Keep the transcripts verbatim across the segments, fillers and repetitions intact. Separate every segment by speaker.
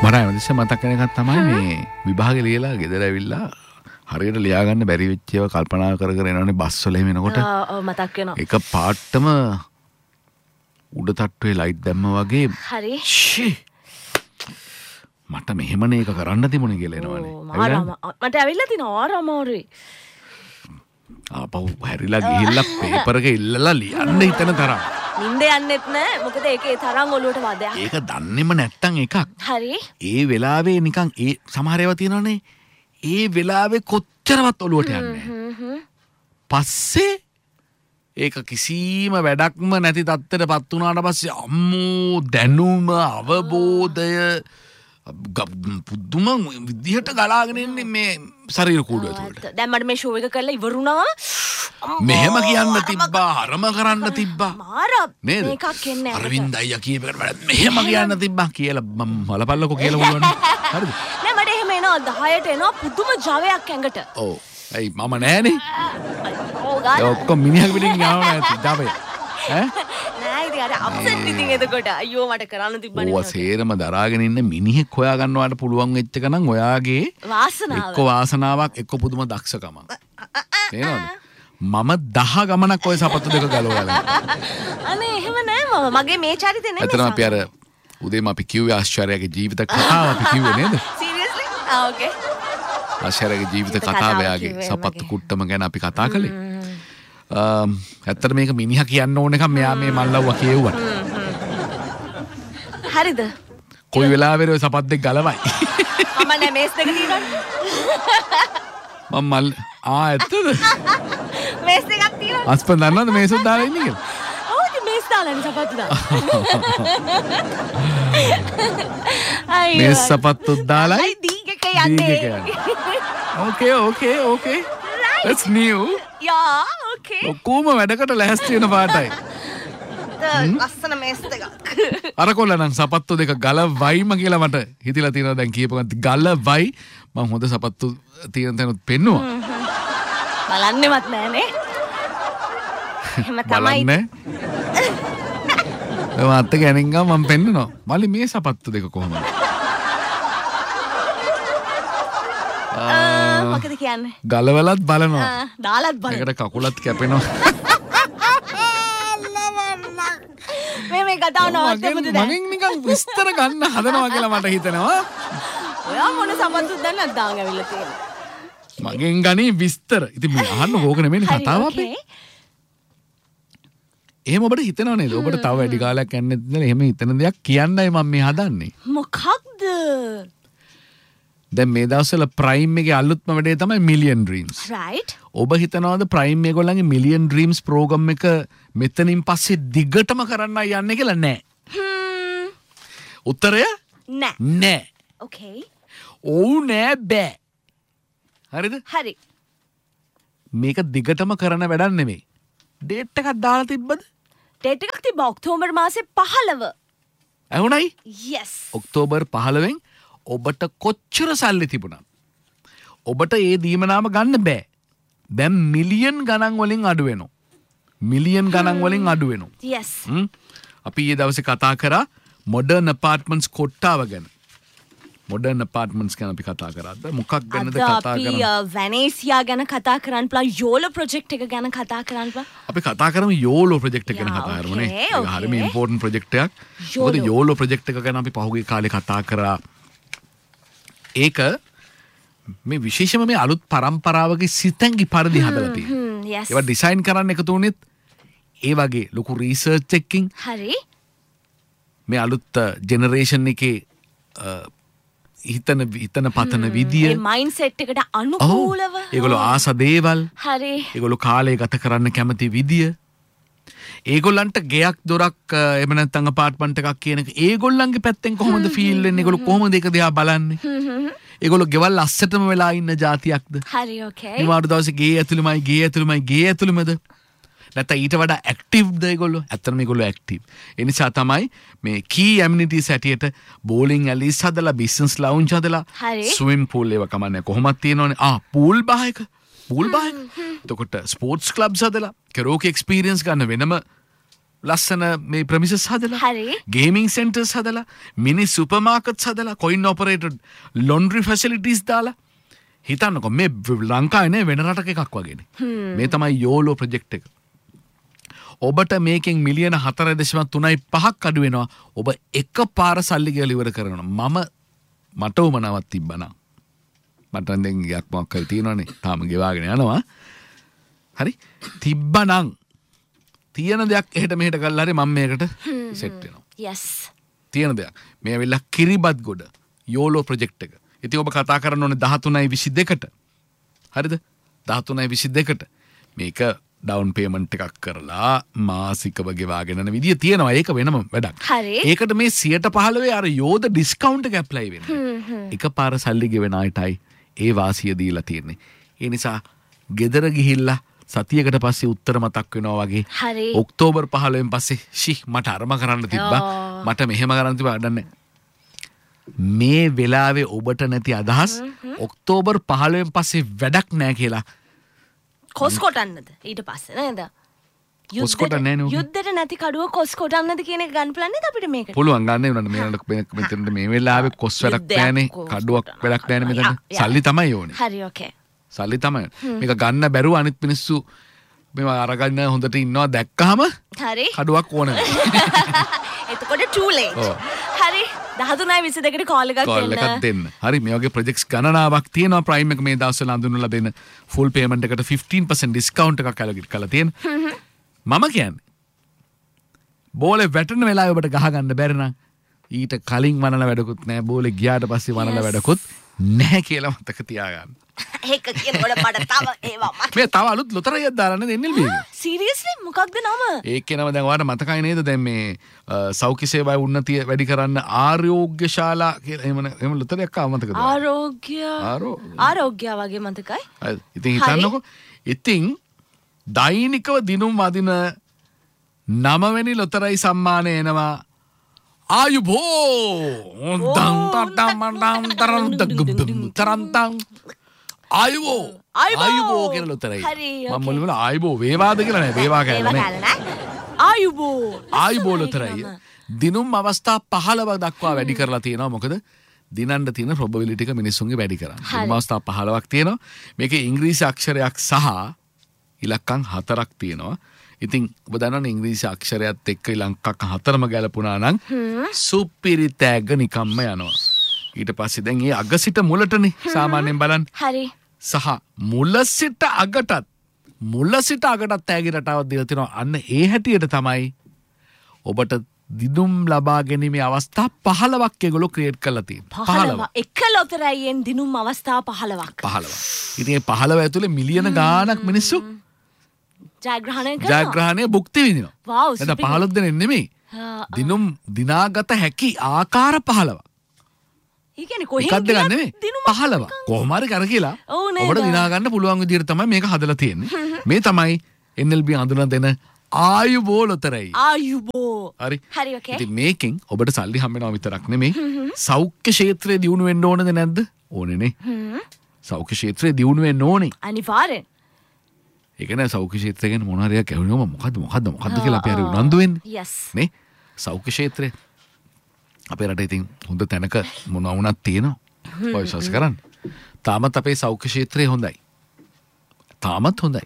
Speaker 1: මට හැමතිස්සෙම මතක් වෙන එකක් තමයි මේ විභාගේ ලියලා ගෙදර ඇවිල්ලා හරියට ලියා ගන්න බැරි වෙච්ච ඒවා කල්පනා කර කර එනවනේ බස් වල එහෙම එනකොට.
Speaker 2: ඔව් මතක් වෙනවා.
Speaker 1: එක පාටම උඩ තට්ටුවේ ලයිට් දැම්ම වගේ.
Speaker 2: හරි.
Speaker 1: මට මෙහෙමනේ ඒක කරන්න තිබුණේ කියලා එනවනේ.
Speaker 2: මට ඇවිල්ලා තිනවා ආරාමාරුයි.
Speaker 1: ආපහු හැරිලා ගිහිල්ලා පේපර් එක ඉල්ලලා ලියන්න හිතන තරම්.
Speaker 2: නින්ද යන්නෙත් නෑ. මොකද ඒකේ තරම් ඔලුවට වදයක්.
Speaker 1: ඒක දන්නේම නැත්තම් එකක්.
Speaker 2: හරි.
Speaker 1: ඒ වෙලාවේ නිකන් ඒ සමහර ඒවා තියෙනවනේ. ඒ වෙලාවේ කොච්චරවත් ඔලුවට යන්නේ. පස්සේ ඒක කිසිම වැඩක්ම නැති තත්ත්වයටපත් වුණාට පස්සේ අම්මෝ දැනුම අවබෝධය පුදුම විදිහට ගලාගෙන ඉන්නේ මේ ශරීර කූඩුව ඇතුළට.
Speaker 2: දැන් මට මේ ෂෝ එක කරලා ඉවරුණා.
Speaker 1: මෙහෙම කියන්න තිබ්බා, අරම කරන්න තිබ්බා.
Speaker 2: මාර මේකක් එන්නේ නැහැ.
Speaker 1: අරවින්ද අයියා කියපේකට වැඩ මෙහෙම කියන්න තිබ්බා කියලා මම බලපල්ලකෝ කියලා බලන්න. හරිද?
Speaker 2: නෑ මට එහෙම එනවා දහයට එනවා පුදුම ජවයක් ඇඟට.
Speaker 1: ඔව්. ඇයි මම නෑනේ.
Speaker 2: ඔව් ගන්න.
Speaker 1: ඔක්කොම මිනිහක් පිටින් යනවා නැති ජවය. ඈ?
Speaker 2: නෑ ඉතින් අර අප්සෙට් ඉතින් එතකොට අයියෝ මට කරන්න තිබ්බනේ.
Speaker 1: ඔය සේරම දරාගෙන ඉන්න මිනිහෙක් හොයා ගන්නවට පුළුවන් වෙච්ච එක නම් ඔයාගේ
Speaker 2: වාසනාව.
Speaker 1: එක්ක වාසනාවක් එක්ක පුදුම දක්ෂකමක්. තේරෙනවද? මම දහ ගමනක් ඔය සපත්තු දෙක ගලවලා.
Speaker 2: අනේ එහෙම නෑ මම. මගේ මේ චරිතේ නෙමෙයි.
Speaker 1: එතන අපි අර උදේම අපි කිව්වේ ආශ්චර්යගේ ජීවිත කතාව අපි කිව්වේ නේද?
Speaker 2: සීරියස්ලි? ආ ඕකේ.
Speaker 1: ආශ්චර්යගේ ජීවිත කතාව එයාගේ සපත්තු කුට්ටම ගැන අපි කතා කළේ. ඇත්තට මේක මිනිහා කියන්න ඕන එකක් මෙයා මේ මල්ලව්වා කියෙව්වට.
Speaker 2: හරිද?
Speaker 1: කොයි වෙලාවෙද ඔය සපත් දෙක ගලවයි.
Speaker 2: මම නෑ මේස් දෙක තියෙනවනේ.
Speaker 1: මම මල් ආ ඇත්තද?
Speaker 2: මේස් දෙකක් තියෙනවා.
Speaker 1: අස්පන් දන්නවද මේසුත් දාලා ඉන්නේ කියලා?
Speaker 2: ඔව් ඉතින් මේස් දාලානේ සපත්තු දාලා. අයියෝ.
Speaker 1: මේස් සපත්තුත් දාලා.
Speaker 2: අයි දීගක යන්නේ.
Speaker 1: ඕකේ ඕකේ ඕකේ. That's new.
Speaker 2: යා ඕකේ.
Speaker 1: ඔක්කොම වැඩකට ලැහැස්ති වෙන පාටයි.
Speaker 2: ලස්සන මේස් දෙකක්.
Speaker 1: අර කොල්ල නම් සපත්තු දෙක ගලවයිම කියලා මට හිතිලා තියෙනවා දැන් කියපුවා ගලවයි මම හොඳ සපත්තු තියෙන තැනත් පෙන්නුවා.
Speaker 2: බලන්නෙවත් නෑනේ. එහෙම තමයි.
Speaker 1: බලන්නේ. ඒ මාත් ගැනින් ගම මම පෙන්නනවා. මල්ලි මේ සපත්තු දෙක කොහමද?
Speaker 2: මොකද කියන්නේ?
Speaker 1: ගලවලත් බලනවා.
Speaker 2: දාලත් බලනවා.
Speaker 1: ඒකට කකුලත් කැපෙනවා.
Speaker 2: මේ මේ කතාව නවත්තමුද දැන්?
Speaker 1: මගෙන් නිකන් විස්තර ගන්න හදනවා කියලා මට හිතෙනවා.
Speaker 2: ඔයා මොන සම්බන්ධුත් දැන් දාන් ඇවිල්ලා තියෙනවා.
Speaker 1: මගෙන් ගනී විස්තර. ඉතින් මේ අහන්න ඕක නෙමෙයි කතාව අපේ. එහෙම ඔබට හිතෙනව නේද? ඔබට තව වැඩි කාලයක් යන්නේ නැත්නම් එහෙම හිතන දෙයක් කියන්නයි මම මේ හදන්නේ.
Speaker 2: මොකක්ද?
Speaker 1: දැන් මේ දවස්වල ප්‍රයිම් එකේ අලුත්ම වැඩේ තමයි මිලියන් ඩ්‍රීම්ස්.
Speaker 2: right.
Speaker 1: ඔබ හිතනවාද ප්‍රයිම් මේගොල්ලන්ගේ මිලියන් ඩ්‍රීම්ස් ප්‍රෝග්‍රෑම් එක මෙතනින් පස්සේ දිගටම කරන්න යන්නේ කියලා නෑ.
Speaker 2: හ්ම්.
Speaker 1: උත්තරය
Speaker 2: නෑ.
Speaker 1: නෑ.
Speaker 2: okay.
Speaker 1: ඔව් නෑ බෑ. හරිද?
Speaker 2: හරි.
Speaker 1: මේක දිගටම කරන වැඩක් නෙමෙයි. ඩේට් එකක් දාලා තිබ්බද?
Speaker 2: ඩේට් එකක් තිබ්බා ඔක්තෝබර් මාසේ පහළව.
Speaker 1: ඇහුණයි?
Speaker 2: yes.
Speaker 1: ඔක්තෝබර් පහළවෙන් ඔබට කොච්චර සල්ලි තිබුණා? ඔබට ඒ දීමනාම ගන්න බෑ. දැන් මිලියන් ගණන් වලින් අඩු වෙනවා. මිලියන් ගණන් වලින් අඩු වෙනවා.
Speaker 2: yes.
Speaker 1: අපි ඊයේ දවසේ කතා කරා මොඩර්න් ඇපාර්ට්මන්ට්ස් කොට්ටාව ගැන. මොඩර්න් ඇපාර්ට්මන්ට්ස් ගැන අපි කතා කරාද? මොකක් ගැනද කතා කරන්නේ?
Speaker 2: අපි වෙනේසියා ගැන කතා කරන්න පුළුවන්. යෝලෝ ප්‍රොජෙක්ට් එක ගැන කතා කරන්න පුළුවන්.
Speaker 1: අපි කතා කරමු යෝලෝ ප්‍රොජෙක්ට් එක ගැන කතා කරමුනේ. ඒක හරිම ඉම්පෝටන්ට් ප්‍රොජෙක්ට් එකක්. මොකද යෝලෝ ප්‍රොජෙක්ට් එක ගැන අපි පහුගිය කාලේ කතා කරා. ඒක මේ විශේෂම මේ අලුත් පරම්පරාවගේ සිතැඟි පරිදි හදලා තියෙනවා. ඒවා ඩිසයින් කරන්න එකතු වුණෙත් ඒ වගේ ලොකු රිසර්ච් එකකින්.
Speaker 2: හරි.
Speaker 1: මේ අලුත් ජෙනරේෂන් එකේ හිතන හිතන පතන විදිය.
Speaker 2: ඒ මයින්ඩ්සෙට් එකට අනුකූලව.
Speaker 1: ඒගොල්ලෝ ආස දේවල්.
Speaker 2: හරි.
Speaker 1: ඒගොල්ලෝ කාලය ගත කරන්න කැමති විදිය. ඒගොල්ලන්ට ගෙයක් දොරක් එහෙම නැත්නම් අපාර්ට්මන්ට් එකක් කියන එක ඒගොල්ලන්ගේ පැත්තෙන් කොහොමද ෆීල් වෙන්නේ? ඒගොල්ලෝ කොහොමද ඒක දිහා බලන්නේ? ඒගොල්ලෝ ගෙවල් අස්සටම වෙලා ඉන්න જાතියක්ද?
Speaker 2: හරි ඕකේ.
Speaker 1: නිවාඩු දවසේ ගේ ඇතුළෙමයි ගේ ඇතුළෙමයි ගේ ඇතුළෙමද? නැත්නම් ඊට වඩා ඇක්ටිව්ද ඒගොල්ලෝ? ඇත්තටම මේගොල්ලෝ ඇක්ටිව්. ඒ නිසා තමයි මේ කී ඇමිනිටිස් හැටියට බෝලින් ඇලිස් හදලා බිස්නස් ලවුන්ජ් හදලා ස්විම් පූල් ඒවා කමන්නේ කොහොමද තියෙනවනේ. ආ පූල් බායක පූල් බායක. එතකොට ස්පෝර්ට්ස් ක්ලබ්ස් හදලා කැරෝකේ එක්ස්පීරියන්ස් ගන්න වෙනම ලස්සන මේ ප්‍රමිසස් හදලා
Speaker 2: හරි.
Speaker 1: ගේමින් සෙන්ටර්ස් හදලා මිනි සුපර් මාකට්ස් හදලා කොයින් ඔපරේටඩ් ලොන්ඩ්‍රි ෆැසිලිටිස් දාලා හිතන්නකෝ මේ ලංකාවේ නේ වෙන රටක එකක් වගේනේ. මේ තමයි යෝලෝ ප්‍රොජෙක්ට් එක. ඔබට මේකෙන් මිලියන හතර දශම තුනයි පහක් අඩු වෙනවා. ඔබ එකපාර සල්ලි ගෙවලා ඉවර කරනවා. මම මට උමනාවක් තිබ්බනම් මට දැන් ගියක් මොකක් හරි තියෙනවනේ. තාම ගෙවාගෙන යනවා. හරි. තිබ්බනම් තියෙන දෙයක් එහෙට මෙහෙට කරලා හරි මම මේකට සෙට් වෙනවා.
Speaker 2: yes.
Speaker 1: තියෙන දෙයක්. මේ ඇවිල්ලා කිරිබත් ගොඩ යෝලෝ ප්‍රොජෙක්ට් එක. ඉතින් ඔබ කතා කරන්න ඕනේ දහතුනයි විසි දෙකට. හරිද? දහතුනයි විසි දෙකට මේක ඩවුන් පේමන්ට් එකක් කරලා මාසිකව ගෙවාගෙන යන විදිය තියෙනවා. ඒක වෙනම වැඩක්.
Speaker 2: හරි.
Speaker 1: ඒකට මේ සියයට පහළොව අර යෝධ ඩිස්කවුන්ට් එක ඇප්ලයි වෙනවා. එකපාර සල්ලි ගෙවන අයටයි ඒ වාසිය දීලා තියෙන්නේ. ඒ නිසා ගෙදර ගිහිල්ලා සතියකට පස්සේ උත්තර මතක් වෙනවා වගේ.
Speaker 2: හරි.
Speaker 1: ඔක්තෝබර් පහළොවෙන් පස්සේ ෂි මට අරම කරන්න තිබ්බා. මට මෙහෙම කරන්න තිබ්බා වැඩන්නේ. මේ වෙලාවේ ඔබට නැති අදහස් ඔක්තෝබර් පහළොවෙන් පස්සේ වැඩක් නැහැ කියලා
Speaker 2: කොස් කොටන්නද ඊට පස්සේ නේද?
Speaker 1: කොස් කොටන්නේ නෑ නේ.
Speaker 2: යුද්ධෙට නැති කඩුව කොස් කොටන්නද කියන එක ගන්න පුළුවන් නේද අපිට මේකට?
Speaker 1: පුළුවන් ගන්න උනන්න මේ මෙතන මේ වෙලාවේ කොස් වැඩක් නැහැනේ. කඩුවක් වැඩක් නැහැනේ මෙතන. සල්ලි තමයි ඕනේ.
Speaker 2: හරි ඕකේ.
Speaker 1: සල්ලි තමයි. මේක ගන්න බැරුව අනිත් මිනිස්සු මේවා අරගන්න හොඳට ඉන්නවා දැක්කහම
Speaker 2: හරි.
Speaker 1: කඩුවක් ඕන වෙනවා.
Speaker 2: එතකොට too late. හරි. දහතුනයි විසි දෙකට කෝල් එකක්
Speaker 1: කෝල් එකක් දෙන්න. හරි මේ වගේ ප්‍රොජෙක්ට්ස් ගණනාවක් තියෙනවා ප්‍රයිම් එක මේ දවස්වල අඳුනලා දෙන ෆුල් පේමන්ට් එකට ෆිෆ්ටීන් පර්සන්ට් ඩිස්කවුන්ට් එකක් ඇලොකේට් කරලා තියෙන. මම කියන්නේ බෝලේ වැටෙන වෙලාවෙ ඔබට ගහ ගන්න බැරි නම් ඊට කලින් වනල වැඩකුත් නැහැ. බෝලේ ගියාට පස්සේ වනල වැඩකුත් නැහැ කියලා මතක තියාගන්න.
Speaker 2: ඒක කියනකොට මට තව ඒවා මට
Speaker 1: මේ තව අලුත් ලොතරැයියක් දාලා නේද එන්නේ බීගේ.
Speaker 2: සීරියස්ලි මොකක්ද නම?
Speaker 1: ඒකේ නම දැන් ඔයාලට මතකයි නේද දැන් මේ සෞඛ්‍ය සේවාවේ උන්නතිය වැඩි කරන්න ආරෝග්‍ය ශාලා කියලා එහෙම එහෙම ලොතරැයියක් ආව මතකද?
Speaker 2: ආරෝග්‍ය ආරෝග්‍ය වගේ මතකයි.
Speaker 1: හරි. ඉතින් හිතන්නකෝ. ඉතින් දෛනිකව දිනුම් වදින නවවෙනි ලොතරැයි සම්මානය එනවා. ආයුබෝ දන් තට්ටම් මඩම් තරම් දග්ගම් තරන්තම් ආයුබෝ ආයුබෝ කියන ලොතරැයි. මම මුලින්ම ආයුබෝ වේවාද කියලා නෑ වේවා කියලා නෑ.
Speaker 2: ආයුබෝ
Speaker 1: ආයුබෝ ලොතරැයි දිනුම් අවස්ථා පහළොව දක්වා වැඩි කරලා තියෙනවා. මොකද දිනන්න තියෙන probability එක මිනිස්සුන්ගේ වැඩි කරන්න. දිනුම් අවස්ථා පහළොවක් තියෙනවා. මේකේ ඉංග්‍රීසි අක්ෂරයක් සහ ඉලක්කම් හතරක් තියෙනවා. ඉතින් ඔබ දන්නවනේ ඉංග්‍රීසි අක්ෂරයත් එක්ක ඉලක්ක හතරම ගැලපුණා නම් සුපිරි තෑග්ග නිකම්ම යනවා. ඊට පස්සේ දැන් ඒ අග සිට මුලටනේ සාමාන්‍යයෙන් බලන්න.
Speaker 2: හරි.
Speaker 1: සහ මුල සිට අගටත් මුල සිට අගටත් තෑගි රටාවක් දීලා තිනවා. අන්න ඒ හැටියට තමයි ඔබට දිනුම් ලබා ගැනීමේ අවස්ථා පහළොවක් ඒගොල්ලෝ ක්‍රියේට් කරලා තියෙනවා.
Speaker 2: පහළොව. එක ලොතරැයියෙන් දිනුම් අවස්ථා පහළොවක්.
Speaker 1: පහළොවක්. ඉතින් මේ පහළොව ඇතුලේ මිලියන ගාණක් මිනිස්සු
Speaker 2: ජයග්‍රහණය කරනවා.
Speaker 1: ජයග්‍රහණය භුක්ති විඳිනවා.
Speaker 2: වව්.
Speaker 1: නැත්නම් පහළොව දෙනෙ නෙමෙයි. දිනුම් දිනාගත හැකි ආකාර පහළොවක්.
Speaker 2: ඒ කියන්නේ කොහෙන්
Speaker 1: එකක් දෙකක් නෙමෙයි. පහළොව. කොහොම හරි කර කියලා ඔබට දිනා ගන්න පුළුවන් විදිහට තමයි මේක හදලා තියෙන්නේ. මේ තමයි එන් එල් බී අඳුන දෙන ආයුබෝ ලොතරැයි.
Speaker 2: ආයුබෝ.
Speaker 1: හරි.
Speaker 2: හරි ඕකේ.
Speaker 1: ඉතින් මේකෙන් ඔබට සල්ලි හම්බ වෙනවා විතරක් නෙමෙයි. සෞඛ්‍ය ක්ෂේත්‍රයේ දියුණු වෙන්න ඕනද නැද්ද? ඕනේ නේ. සෞඛ්‍ය ක්ෂේත්‍රයේ දියුණු වෙන්න ඕනේ.
Speaker 2: අනිවාර්යෙන්.
Speaker 1: ඒක නෑ සෞඛ්‍ය ක්ෂේත්‍රය ගැන මොන හරියක් ඇහුනම මොකද්ද මොකද්ද මොකද්ද කියලා අපි හරි උනන්දු වෙන්නේ.
Speaker 2: yes.
Speaker 1: නේ සෞඛ්‍ය ක්ෂේත්‍රය අපේ රටේ ඉතින් හොඳ තැනක මොනවා වුණත් තියෙනවා. ඔය විශ්වාස කරන්න. තාමත් අපේ සෞඛ්‍ය ක්ෂේත්‍රය හොඳයි. තාමත් හොඳයි.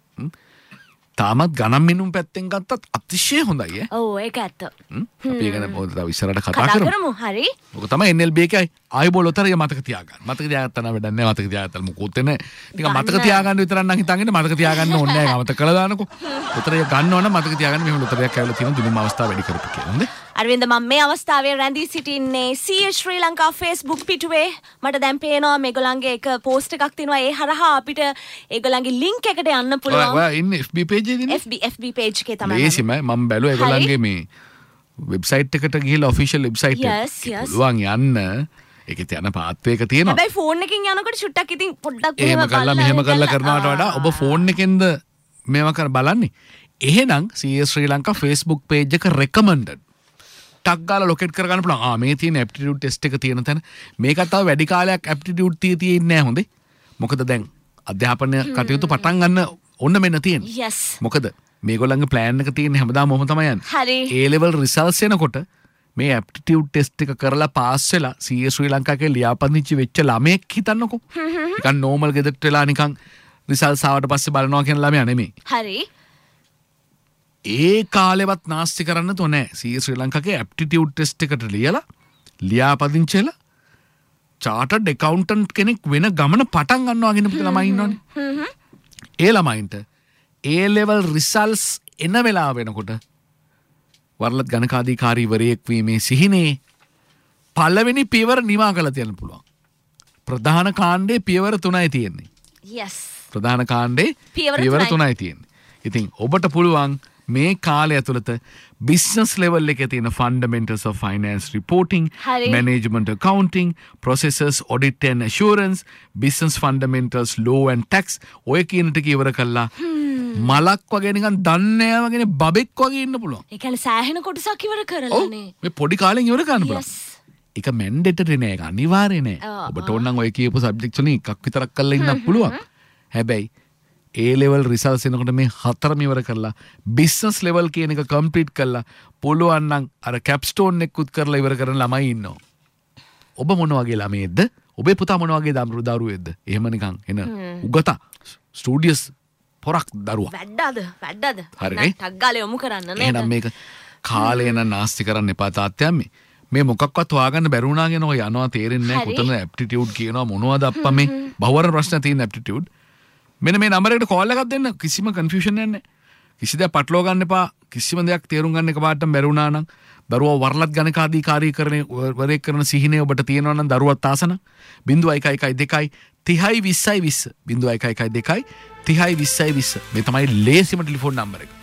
Speaker 1: තාමත් ගණන් මිනුම් පැත්තෙන් ගත්තත් අතිශය හොඳයි ඈ.
Speaker 2: ඔව් ඒක ඇත්ත.
Speaker 1: අපි ගැන පොඩ්ඩක් තව ඉස්සරහට කතා
Speaker 2: කතා
Speaker 1: කරමු.
Speaker 2: කරමු. හරි.
Speaker 1: ඔක තමයි එන් එල් බී එකයි ආයුබෝ ලොතරැයි මතක තියාගන්න. මතක තියාගත්තා නම් වැඩක් නෑ. මතක තියාගත්තා මොකොත් නෑ. නිකන් මතක තියාගන්න විතරක් නම් හිතන්නේ මතක තියාගන්න ඕනේ නෑ. අමතක කළා දානකෝ. ලොතරැයි ගන්නව නම් මතක තියාගන්න මෙහෙම ලොතරැයියක් ඇවිල්ලා තියෙන දිනුම් අවස්ථාව වැඩි කරපු කියලා. හොඳේ.
Speaker 2: අරවින්ද මම මේ අවස්ථාවේ රැඳී සිටින්නේ සී ශ්‍රී ලංකා Facebook පිටුවේ. මට දැන් පේනවා මේගොල්ලන්ගේ එක පෝස්ට් එකක් තියෙනවා. ඒ හරහා අපිට ඒගොල්ලන්ගේ ලින්ක් එකට යන්න පුළුවන්.
Speaker 1: ඔය ඉන්නේ එෆ් බී page එකේ ඉන්නේ.
Speaker 2: එෆ් බී එෆ් බී page එකේ තමයි.
Speaker 1: ලේසිමයි. මම බැලුවා ඒගොල්ලන්ගේ මේ වෙබ්සයිට් එකට ගිහලා ඔෆිෂියල් වෙබ්සයිට් එක. පුළුවන් යන්න. ඒකේ තියෙන පාත් එක තියෙනවා.
Speaker 2: හැබැයි ෆෝන් එකකින් යනකොට චුට්ටක් ඉතින් පොඩ්ඩක්
Speaker 1: එහෙම කරලා මෙහෙම කරලා කරනවට වඩා ඔබ ෆෝන් එකෙන්ද මේවා කර බලන්නේ. එහෙනම් සී එස් ශ්‍රී ලංකා Facebook page එක recommended. ටක් ගාලා ලොකේට් කරගන්න පුළුවන්. ආ මේ තියෙන aptitude test එක තියෙන තැන. මේකත් තව වැඩි කාලයක් aptitude තිය තිය ඉන්නේ නැහැ හොඳේ. මොකද දැන් අධ්‍යාපනය කටයුතු පටන් ගන්න ඕන මෙන්න තියෙන්නේ.
Speaker 2: yes.
Speaker 1: මොකද මේගොල්ලන්ගේ ප්ලෑන් එක තියෙන්නේ හැමදාම මොහොම තමයි යන්නේ.
Speaker 2: හරි.
Speaker 1: A level results එනකොට මේ aptitude test එක කරලා පාස් වෙලා C S ශ්‍රී ලංකාවේ ලියාපදිංචි වෙච්ච ළමයෙක් හිතන්නකෝ. නිකන් normal ගෙදරට වෙලා නිකන් results ආවට පස්සේ බලනවා කියන ළමයා නෙමෙයි.
Speaker 2: හරි.
Speaker 1: ඒ කාලෙවත් නාස්ති කරන්න තෝ නෑ. C S ශ්‍රී ලංකාවේ aptitude test එකට ලියලා ලියාපදිංචිලා chartered accountant කෙනෙක් වෙන ගමන පටන් ගන්නවා කියන පුත ළමයි ඉන්නවනේ. ඒ ළමයින්ට A level results එන වෙලාව වෙනකොට වරලත් ගණකාධිකාරීවරයෙක් වීමේ සිහිනේ පළවෙනි පියවර නිමා කරලා තියන්න පුළුවන්. ප්‍රධාන කාණ්ඩේ පියවර තුනයි තියෙන්නේ.
Speaker 2: yes.
Speaker 1: ප්‍රධාන කාණ්ඩේ පියවර තුනයි තියෙන්නේ. ඉතින් ඔබට පුළුවන් මේ කාලය ඇතුළත business level එකේ තියෙන fundamentals of finance reporting,
Speaker 2: හරි.
Speaker 1: management accounting, processes, audit and assurance, business fundamentals, law and tax ඔය කියන ටික ඉවර කළා. මලක් වගේ නිකන් දන්නේ නැහැ වගේ බබෙක් වගේ ඉන්න පුළුවන්.
Speaker 2: ඒ කියන්නේ සෑහෙන කොටසක් ඉවර කරලානේ.
Speaker 1: මේ පොඩි කාලෙන් ඉවර කරන්න පුළුවන්.
Speaker 2: yes.
Speaker 1: ඒක මැන්ඩේටරි නෑ, ඒක අනිවාර්ය නෑ.
Speaker 2: ඔව්,
Speaker 1: ඔබට ඕන නම් ඔය කියපු සබ්ජෙක්ට්ස් වලින් එකක් විතරක් කරලා ඉන්නත් පුළුවන්. හැබැයි A level results එනකොට මේ හතරම ඉවර කරලා business level කියන එක complete කරලා පුළුවන් නම් අර capstone එකකුත් කරලා ඉවර කරන ළමයි ඉන්නවා. ඔබ මොන වගේ ළමයෙක්ද? ඔබේ පුතා මොන වගේ දරුවෙක්ද? එහෙම නිකන් එන උගත ස්ටුඩියස් පොරක් දරුවා.
Speaker 2: වැඩ්ඩාද? වැඩ්ඩාද?
Speaker 1: හරිනේ.
Speaker 2: ටක් ගාලේ යොමු කරන්න නේද?
Speaker 1: එහෙනම් මේක කාලේ නම් නාස්ති කරන්න එපා තාත්තයන්. මේ මොකක්වත් හොයාගන්න බැරි වුණා කියන ඔය යනවා තේරෙන්නේ නැහැ. කොතනද aptitude කියනවා මොනවද අප්පා මේ බහුවර ප්‍රශ්න තියෙන aptitude. මෙන්න මේ නම්බර් එකට කෝල් එකක් දෙන්න. කිසිම කන්ෆියුෂන් එකක් නැහැ. කිසි දෙයක් පටලවා ගන්න එපා. කිසිම දෙයක් තේරුම් ගන්න එක පාටම බැරි වුණා නම් දරුවා වරලත් ගණකාධිකාරී කරන වරේක් කරන සිහිනේ ඔබට තියෙනවා නම් දරුවත් ආසන ज़ीरो एक एक दो තිහයි විස්සයි විස්ස ज़ीरो एक एक दो තිහයි විස්සයි විස්ස මේ තමයි ලේසිම ටෙලිෆෝන් නම්බර එක.